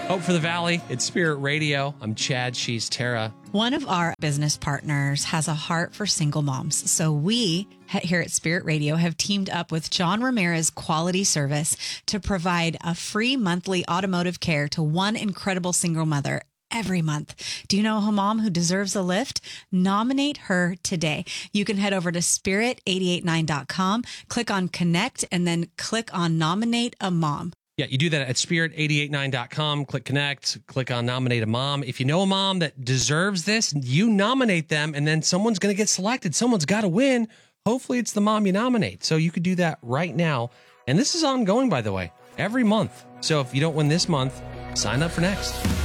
Hope for the Valley. It's Spirit Radio. I'm Chad. She's Tara. One of our business partners has a heart for single moms. So we here at Spirit Radio have teamed up with John Ramirez Quality Service to provide a free monthly automotive care to one incredible single mother every month. Do you know a mom who deserves a lift? Nominate her today. You can head over to spirit889.com, click on connect, and then click on nominate a mom. Yeah, you do that at spirit889.com. Click connect, click on nominate a mom. If you know a mom that deserves this, you nominate them, and then someone's going to get selected. Someone's got to win. Hopefully it's the mom you nominate. So you could do that right now. And this is ongoing, by the way, every month. So if you don't win this month, sign up for next.